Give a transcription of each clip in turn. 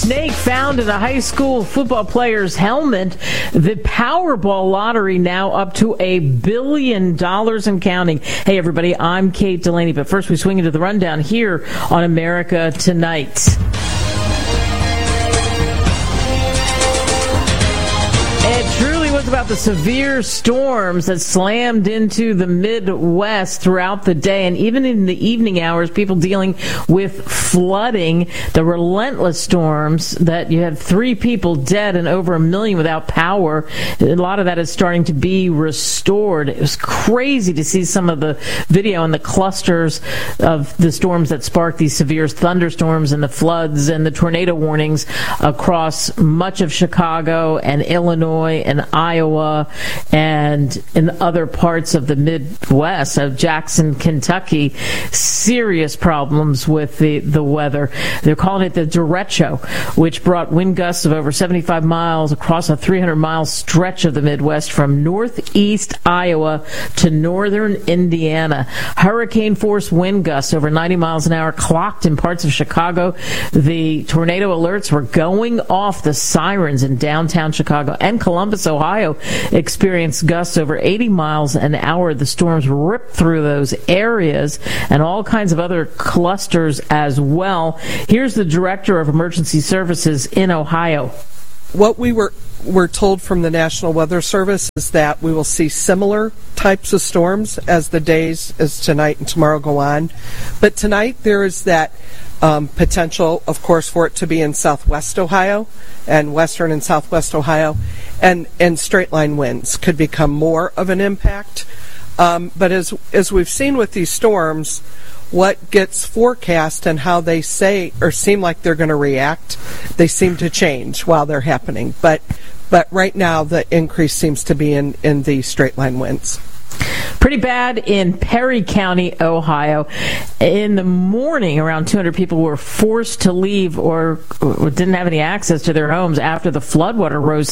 snake found in a high school football player's helmet. The Powerball lottery now up to $1 billion and counting. Hey, everybody, I'm Kate Delaney. But first, we swing into the rundown here on America Tonight. It truly was about the severe storms that slammed into the Midwest throughout the day, and even in the evening hours, people dealing with flooding. The relentless storms that you had 3 people dead and over 1 million without power. A lot of that is starting to be restored. It was crazy to see some of the video and the clusters of the storms that sparked these severe thunderstorms and the floods and the tornado warnings across much of Chicago and Illinois and Iowa and in other parts of the Midwest, of Jackson, Kentucky. Serious problems with the weather. They're calling it the derecho, which brought wind gusts of over 75 miles across a 300-mile stretch of the Midwest from northeast Iowa to northern Indiana. Hurricane-force wind gusts over 90 miles an hour clocked in parts of Chicago. The tornado alerts were going off. The sirens in downtown Chicago and Columbus, Ohio, experienced gusts over 80 miles an hour. The storms ripped through those areas and all kinds of other clusters as well. Here's the director of emergency services in Ohio. What we were told from the National Weather Service is that we will see similar types of storms as the days as tonight and tomorrow go on. But tonight there is that potential, of course, for it to be in southwest Ohio and western and southwest Ohio, and straight line winds could become more of an impact. But as we've seen with these storms, what gets forecast and how they say or seem like they're going to react, they seem to change while they're happening. But right now the increase seems to be in the straight line winds. Pretty bad in Perry County, Ohio. In the morning, around 200 people were forced to leave or didn't have any access to their homes after the floodwater rose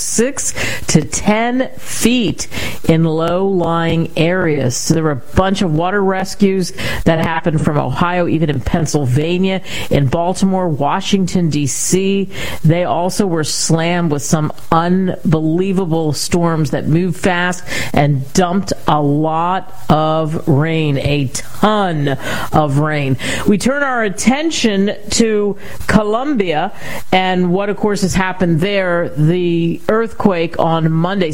6 to 10 feet in low-lying areas. So there were a bunch of water rescues that happened from Ohio, even in Pennsylvania, in Baltimore, Washington, D.C. They also were slammed with some unbelievable storms that moved fast and dumped a lot of rain, a ton of rain. We turn our attention to Colombia and what, of course, has happened there. The earthquake on Monday,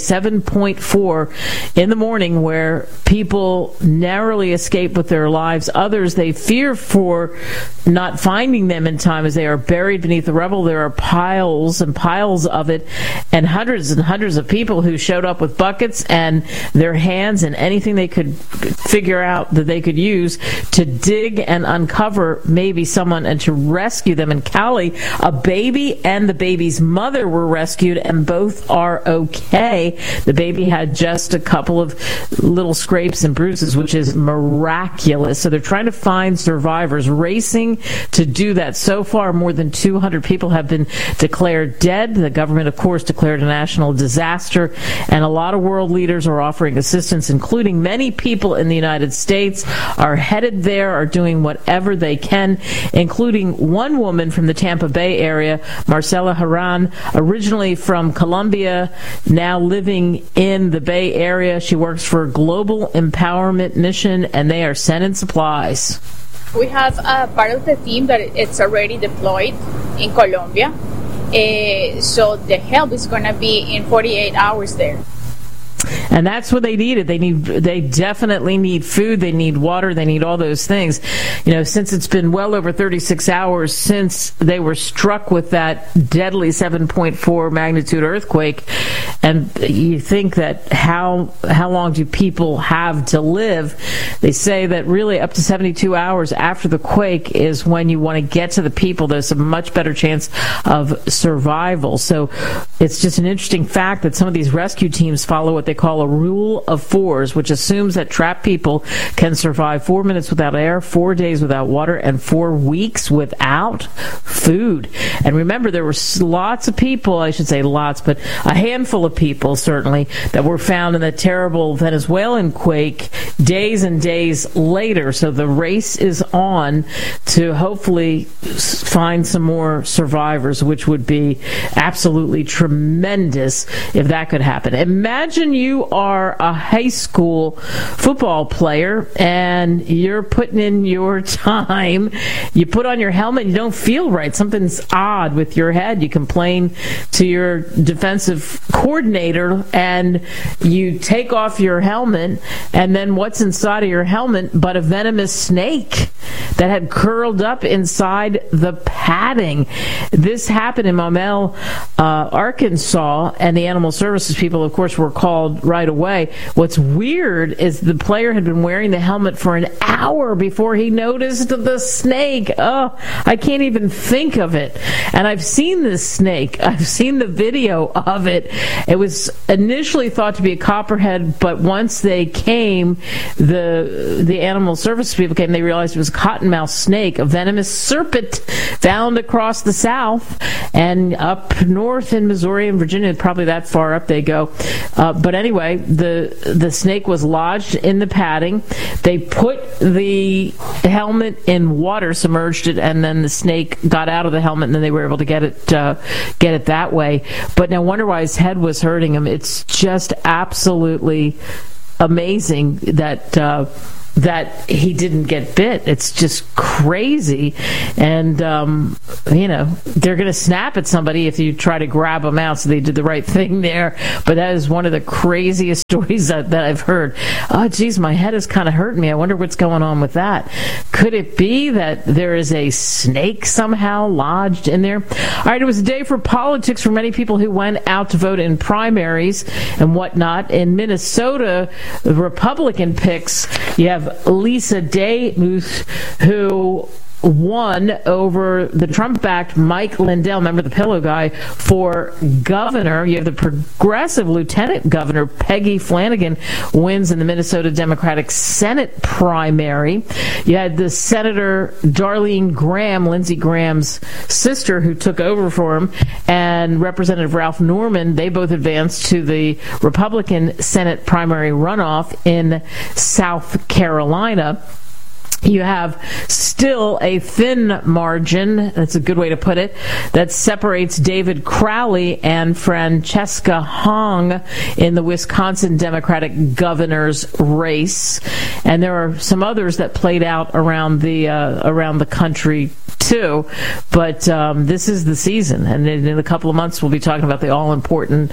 7.4 in the morning, where people narrowly escaped with their lives. Others, they fear for not finding them in time as they are buried beneath the rubble. There are piles and piles of it, and hundreds of people who showed up with buckets and their hands and anything they could figure out that they could use to dig and uncover maybe someone and to rescue them. In Cali, a baby and the baby's mother were rescued, and both are okay. The baby had just a couple of little scrapes and bruises, which is miraculous. So they're trying to find survivors, racing to do that. So far, more than 200 people have been declared dead. The government, of course, declared a national disaster, and a lot of world leaders are offering assistance, including many people in the United States are headed there, are doing whatever they can, including one woman from the Tampa Bay area, Marcela Haran, originally from Colombia, now living in the Bay Area. She works for Global Empowerment Mission, and they are sending supplies. We have part of the team that it's already deployed in Colombia, so the help is going to be in 48 hours there. And that's what they needed. They definitely need food. They need water. They need all those things. You know, since it's been well over 36 hours since they were struck with that deadly 7.4 magnitude earthquake, and you think that how long do people have to live? They say that really up to 72 hours after the quake is when you want to get to the people. There's a much better chance of survival. So it's just an interesting fact that some of these rescue teams follow what they call call a rule of fours, which assumes that trapped people can survive 4 minutes without air, 4 days without water, and 4 weeks without food. And remember, there were lots of people, I should say lots, but a handful of people certainly, that were found in the terrible Venezuelan quake days and days later. So the race is on to hopefully find some more survivors, which would be absolutely tremendous if that could happen. Imagine you are a high school football player and you're putting in your time. You put on your helmet, you don't feel right. Something's odd with your head. You complain to your defensive coordinator and you take off your helmet, and then what's inside of your helmet but a venomous snake that had curled up inside the padding. This happened in Maumelle, Arkansas, and the animal services people, of course, were called right away. What's weird is the player had been wearing the helmet for an hour before he noticed the snake. Oh, I can't even think of it. And I've seen this snake. I've seen the video of it. It was initially thought to be a copperhead, but once they came, the animal services people came, they realized it was a cottonmouth snake, a venomous serpent found across the South and up north in Missouri and Virginia. Probably that far up they go. But anyway, the snake was lodged in the padding. They put the helmet in water, submerged it, and then the snake got out of the helmet, and then they were able to get it that way. But no wonder why his head was hurting him. It's just absolutely amazing that he didn't get bit. It's just crazy. And, they're going to snap at somebody if you try to grab them out, so they did the right thing there. But that is one of the craziest stories that I've heard. Oh, geez, my head is kind of hurting me. I wonder what's going on with that. Could it be that there is a snake somehow lodged in there? All right, it was a day for politics for many people who went out to vote in primaries and whatnot. In Minnesota, the Republican picks, you have Lisa Demuth, who won over the Trump-backed Mike Lindell, remember the pillow guy, for governor. You have the progressive lieutenant governor, Peggy Flanagan, wins in the Minnesota Democratic Senate primary. You had the Senator Darlene Graham, Lindsey Graham's sister, who took over for him, and Representative Ralph Norman. They both advanced to the Republican Senate primary runoff in South Carolina. You have still a thin margin, that's a good way to put it, that separates David Crowley and Francesca Hong in the Wisconsin Democratic governor's race. And there are some others that played out around the country too. But this is the season, and in a couple of months we'll be talking about the all-important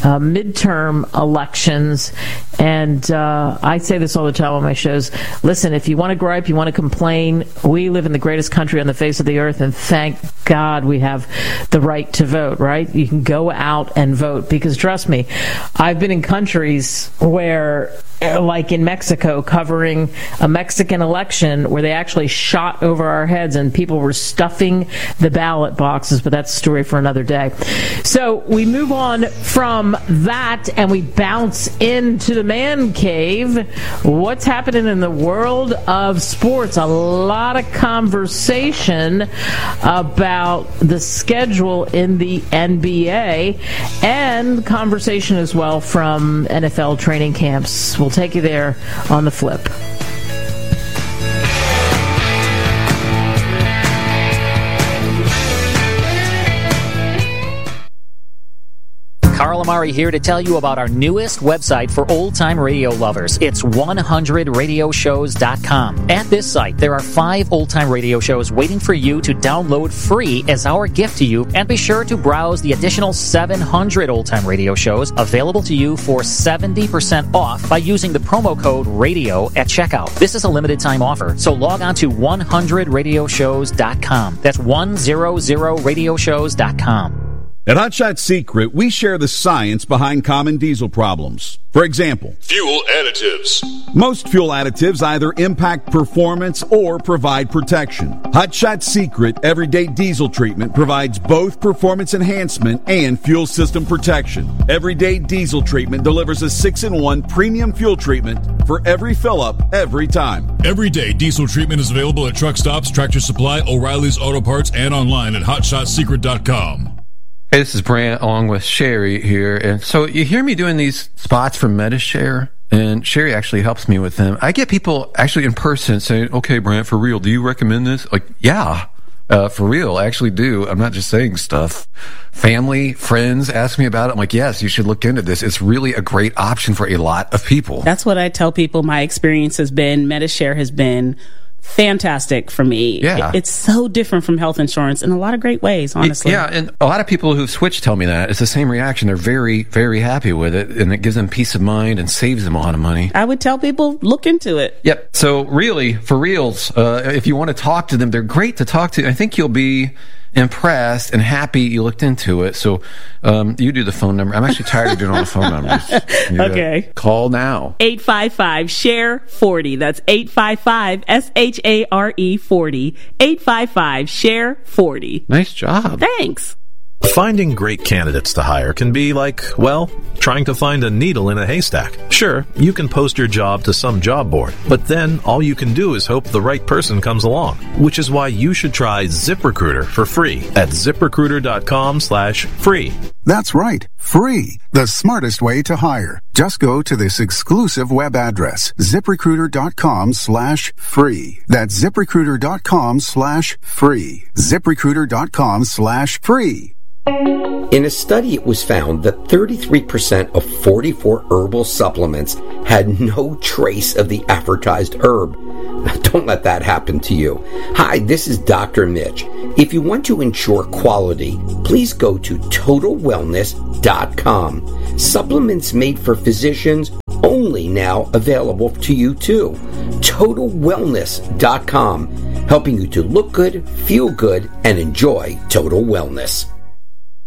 midterm elections. And I say this all the time on my shows. Listen, if you want to gripe, you want to complain, we live in the greatest country on the face of the earth, and thank God we have the right to vote, right? You can go out and vote, because trust me, I've been in countries where, like in Mexico, covering a Mexican election where they actually shot over our heads and people were stuffing the ballot boxes, but that's a story for another day. So we move on from that and we bounce into the man cave. What's happening in the world of sports? A lot of conversation about the schedule in the NBA, and conversation as well from NFL training camps. We'll take you there on the flip. Carl Amari here to tell you about our newest website for old-time radio lovers. It's 100radioshows.com. At this site, there are 5 old-time radio shows waiting for you to download free as our gift to you, and be sure to browse the additional 700 old-time radio shows available to you for 70% off by using the promo code RADIO at checkout. This is a limited-time offer, so log on to 100radioshows.com. That's 100radioshows.com. At Hot Shot Secret, we share the science behind common diesel problems. For example, fuel additives. Most fuel additives either impact performance or provide protection. Hot Shot Secret Everyday Diesel Treatment provides both performance enhancement and fuel system protection. Everyday Diesel Treatment delivers a 6-in-1 premium fuel treatment for every fill-up, every time. Everyday Diesel Treatment is available at truck stops, Tractor Supply, O'Reilly's Auto Parts, and online at HotShotSecret.com. Hey, this is Brant along with Sherry here. And so you hear me doing these spots for MediShare, and Sherry actually helps me with them. I get people actually in person saying, okay, Brant, for real, do you recommend this? Like, yeah, for real, I actually do. I'm not just saying stuff. Family, friends ask me about it. I'm like, yes, you should look into this. It's really a great option for a lot of people. That's what I tell people my experience has been. MediShare has been fantastic for me. Yeah. It's so different from health insurance in a lot of great ways, honestly. Yeah, and a lot of people who've switched tell me that. It's the same reaction. They're very, very happy with it, and it gives them peace of mind and saves them a lot of money. I would tell people, look into it. Yep. So really, for reals, if you want to talk to them, they're great to talk to. I think you'll be impressed and happy you looked into it. So you do the phone number. I'm actually tired of doing all the phone numbers. Okay. Call now. 855-SHARE-40. That's 855-SHARE-40. 855-SHARE-40. Nice job. Thanks. Finding great candidates to hire can be like, well, trying to find a needle in a haystack. Sure, you can post your job to some job board, but then all you can do is hope the right person comes along, which is why you should try ZipRecruiter for free at ZipRecruiter.com/free. That's right, free. The smartest way to hire. Just go to this exclusive web address, ZipRecruiter.com/free. That's ZipRecruiter.com/free. ZipRecruiter.com/free. In a study, it was found that 33% of 44 herbal supplements had no trace of the advertised herb. Don't let that happen to you. Hi, this is Dr. Mitch. If you want to ensure quality, please go to TotalWellness.com. Supplements made for physicians, only now available to you too. TotalWellness.com, helping you to look good, feel good, and enjoy total wellness.